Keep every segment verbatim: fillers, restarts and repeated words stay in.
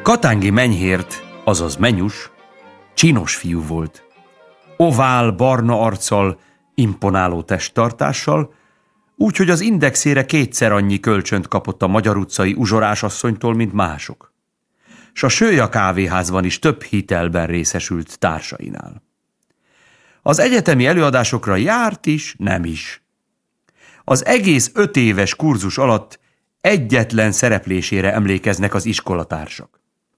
Katángi Menyhért, azaz Menyus, csinos fiú volt. Ovál, barna arccal, imponáló testtartással, úgyhogy az indexére kétszer annyi kölcsönt kapott a Magyar utcai uzsorásasszonytól, mint mások. S a Sőja kávéházban is több hitelben részesült társainál. Az egyetemi előadásokra járt is, nem is. Az egész öt éves kurzus alatt egyetlen szereplésére emlékeznek az iskolatársak.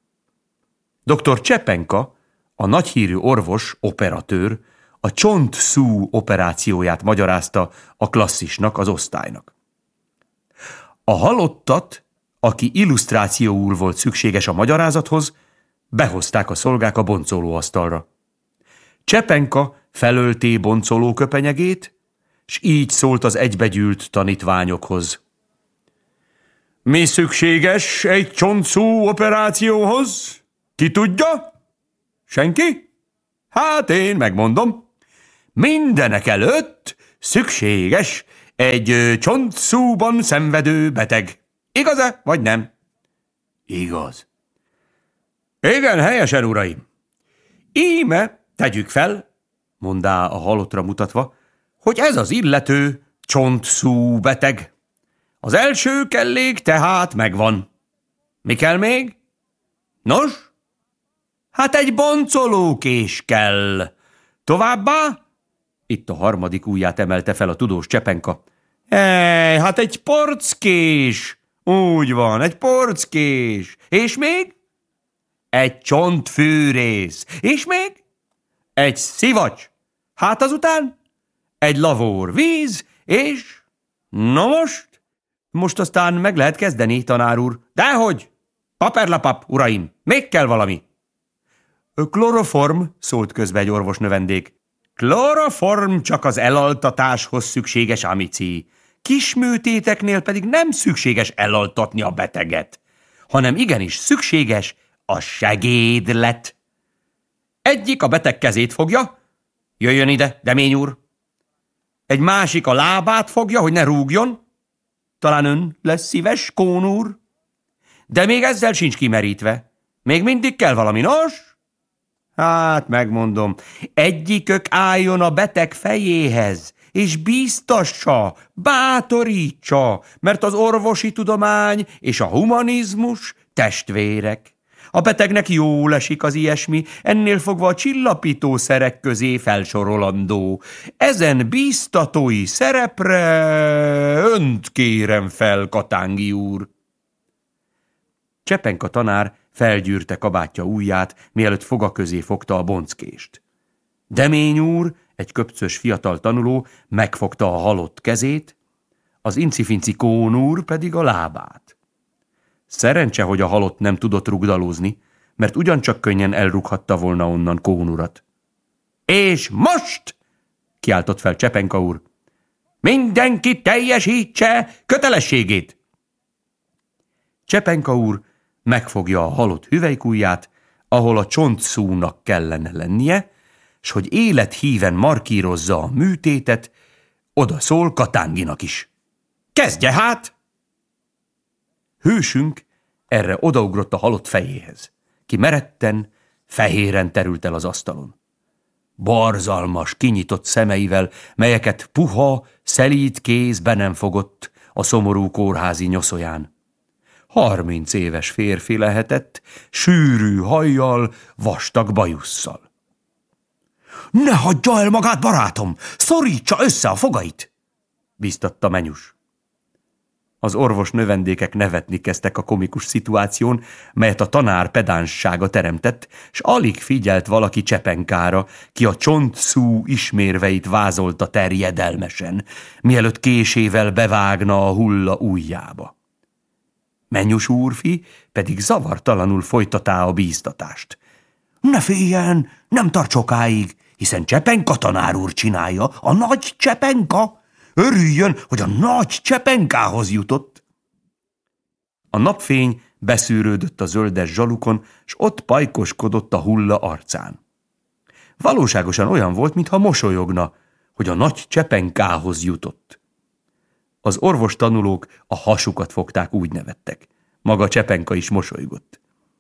doktor Csepenka, a nagyhírű orvos, operatőr, a csont-szú operációját magyarázta a klasszisnak, az osztálynak. A halottat, aki illusztrációul volt szükséges a magyarázathoz, behozták a szolgák a boncolóasztalra. Csepenka felölté boncoló köpenyegét, s így szólt az egybegyűlt tanítványokhoz. Mi szükséges egy csont-szú operációhoz? Ki tudja? Senki? Hát én megmondom. Mindenek előtt szükséges egy csont-szúban szenvedő beteg. Igaz-e, vagy nem? Igaz. Igen, helyesen, uraim. Íme tegyük fel, mondá a halottra mutatva, hogy ez az illető csont-szú beteg. Az első kellék tehát megvan. Mi kell még? Nos? Hát egy boncolókés kell. Továbbá? Itt a harmadik ujját emelte fel a tudós Csepenka. Ej, hát egy porckés. Úgy van, egy porckés. És még? Egy csontfűrész. És még? Egy szivacs. Hát azután? Egy lavór víz, és... Na most? Most aztán meg lehet kezdeni, tanár úr. Dehogy? Paperlapap, uraim, még kell valami. Kloroform, szólt közbe egy orvos növendék. Kloroform csak az elaltatáshoz szükséges amici. Kisműtéteknél pedig nem szükséges elaltatni a beteget, hanem igenis szükséges a segédlet. Egyik a beteg kezét fogja, jöjjön ide, Demény úr. Egy másik a lábát fogja, hogy ne rúgjon. Talán ön lesz szíves, Kón úr? De még ezzel sincs kimerítve. Még mindig kell valami, nos? Hát, megmondom, egyikök álljon a beteg fejéhez, és bíztassa, bátorítsa, mert az orvosi tudomány és a humanizmus testvérek. A betegnek jól esik az ilyesmi, ennél fogva a csillapítószerek közé felsorolandó. Ezen bíztatói szerepre önt kérem fel, Katángi úr. Csepenka tanár felgyűrte kabátja ujját, mielőtt foga közé fogta a bonckést. Demény úr, egy köpcös fiatal tanuló, megfogta a halott kezét, az incifinci Kón úr pedig a lábát. Szerencse, hogy a halott nem tudott rugdalózni, mert ugyancsak könnyen elrughatta volna onnan Kón urat. És most, kiáltott fel Csepenka úr, mindenki teljesítse kötelességét! Csepenka úr megfogja a halott hüvelykujját, ahol a csont-szúnak kellene lennie, s hogy élethíven markírozza a műtétet, oda szól Katánginak is. Kezdje hát! Hősünk erre odaugrott a halott fejéhez, ki meretten, fehéren terült el az asztalon. Barzalmas, kinyitott szemeivel, melyeket puha, szelíd kéz be nem fogott a szomorú kórházi nyoszoján. Harminc éves férfi lehetett, sűrű hajjal, vastag bajusszal. Ne hagyja el magát, barátom! Szorítsa össze a fogait! Bíztatta Menyus. Az orvos növendékek nevetni kezdtek a komikus szituáción, melyet a tanár pedánssága teremtett, s alig figyelt valaki Csepenkára, ki a csont-szú ismérveit vázolta terjedelmesen, mielőtt késével bevágna a hulla ujjába. Menyus úrfi pedig zavartalanul folytatá a bíztatást. Ne féljen, nem tart sokáig, hiszen Csepenka tanár úr csinálja, a nagy Csepenka. Örüljön, hogy a nagy Csepenkához jutott. A napfény beszűrődött a zöldes zsalukon, s ott pajkoskodott a hulla arcán. Valóságosan olyan volt, mintha mosolyogna, hogy a nagy Csepenkához jutott. Az orvostanulók a hasukat fogták, úgy nevettek. Maga Csepenka is mosolygott.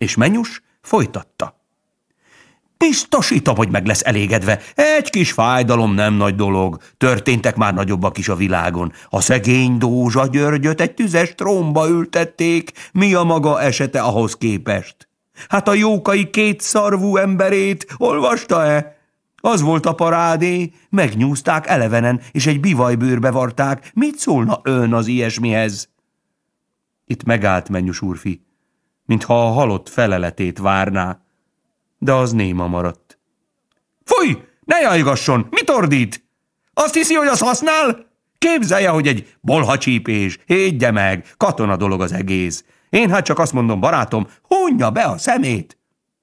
És Menyus folytatta. Biztosítom, hogy meg lesz elégedve. Egy kis fájdalom nem nagy dolog. Történtek már nagyobbak is a világon. A szegény Dózsa Györgyöt egy tüzes trónba ültették. Mi a maga esete ahhoz képest? Hát a Jókai két szarvú emberét olvasta-e? Az volt a parádé, megnyúzták elevenen, és egy bivajbőrbe varták. Mit szólna ön az ilyesmihez? Itt megállt Menyus úrfi, mintha a halott feleletét várná, de az néma maradt. Fúj, ne jajgasson, mit ordít? Azt hiszi, hogy az használ? Képzelje, hogy egy bolhacsípés, higgye meg, katona dolog az egész. Én hát csak azt mondom, barátom, hunja be a szemét.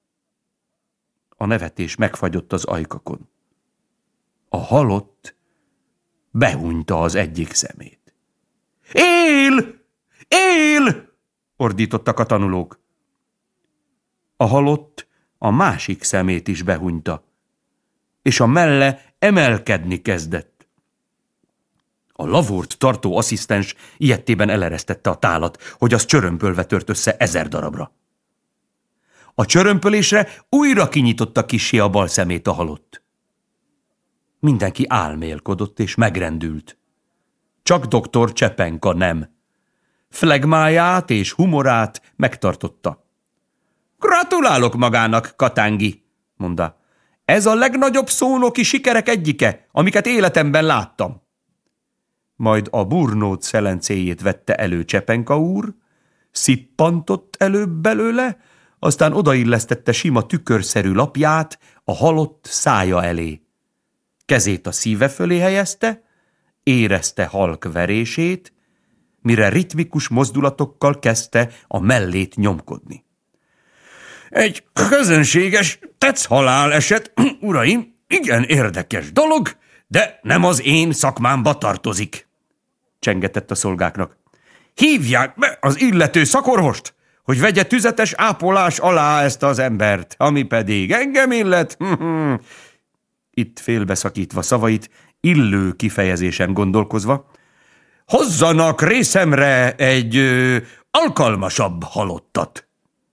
A nevetés megfagyott az ajkakon. A halott behunyta az egyik szemét. Él! Él! Ordítottak a tanulók. A halott a másik szemét is behunyta, és a melle emelkedni kezdett. A lavort tartó asszisztens ilyettében eleresztette a tálat, hogy az csörömpölve tört össze ezer darabra. A csörömpölésre újra kinyitotta kissé a bal szemét a halott. Mindenki álmélkodott és megrendült. Csak doktor Csepenka nem. Flegmáját és humorát megtartotta. Gratulálok magának, Katángi, mondta. Ez a legnagyobb szónoki sikerek egyike, amiket életemben láttam. Majd a burnót szelencéjét vette elő Csepenka úr, szippantott előbb belőle, aztán odaillesztette sima tükörszerű lapját a halott szája elé. Kezét a szíve fölé helyezte, érezte halk verését, mire ritmikus mozdulatokkal kezdte a mellét nyomkodni. Egy közönséges tetszhalál eset, uraim, igen érdekes dolog, de nem az én szakmámba tartozik, csengetett a szolgáknak. Hívják be az illető szakorvost, hogy vegye tüzetes ápolás alá ezt az embert, ami pedig engem illet. Itt félbeszakítva szavait, illő kifejezésen gondolkozva, hozzanak részemre egy ö, alkalmasabb halottat.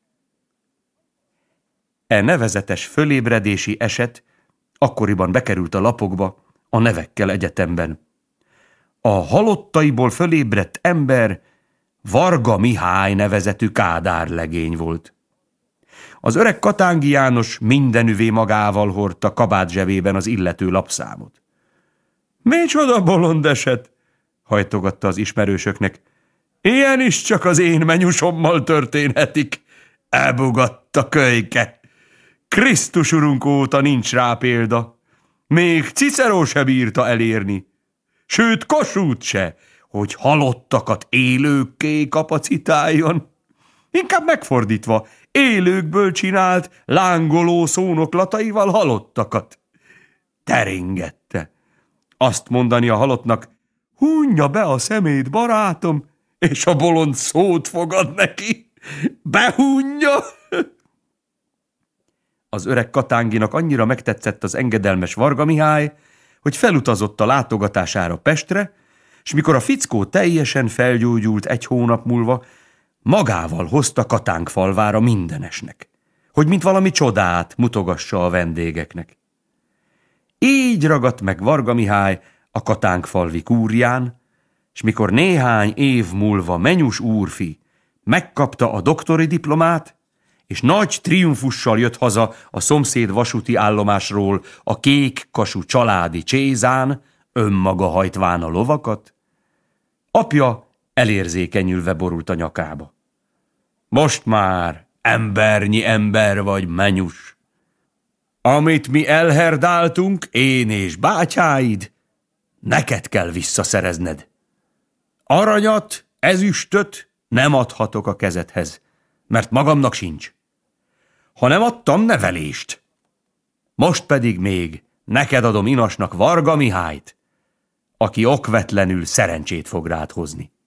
E nevezetes fölébredési eset akkoriban bekerült a lapokba, a nevekkel egyetemben. A halottaiból fölébredt ember Varga Mihály nevezetű kádárlegény volt. Az öreg Katángi János mindenüvé magával hordta kabát zsebében az illető lapszámot. Micsoda bolond eset, hajtogatta az ismerősöknek. Ilyen is csak az én Menyusommal történhetik. Elbugatta kölyke. Krisztus urunk óta nincs rá példa. Még Cicero se bírta elérni. Sőt, Kossuth se, hogy halottakat élőkké kapacitáljon. Inkább megfordítva, élőkből csinált, lángoló szónoklataival halottakat. Teringette. Azt mondani a halottnak, hunja be a szemét, barátom, és a bolond szót fogad neki. Behunja! Az öreg Katánginak annyira megtetszett az engedelmes Varga Mihály, hogy felutazott a látogatására Pestre, és mikor a fickó teljesen felgyógyult egy hónap múlva, magával hozta Katánkfalvára mindenesnek, hogy mint valami csodát mutogassa a vendégeknek. Így ragadt meg Varga Mihály a Katánkfalvi kúrián, és mikor néhány év múlva Menyus úrfi megkapta a doktori diplomát, és nagy triumfussal jött haza a szomszéd vasúti állomásról a kék kasú családi csézán, önmaga hajtván a lovakat, apja elérzékenyülve borult a nyakába. Most már embernyi ember vagy, Menyus. Amit mi elherdáltunk, én és bátyáid, neked kell visszaszerezned. Aranyat, ezüstöt nem adhatok a kezedhez, mert magamnak sincs. Ha nem adtam nevelést. Most pedig még neked adom inasnak Varga Mihályt, aki okvetlenül szerencsét fog rád hozni.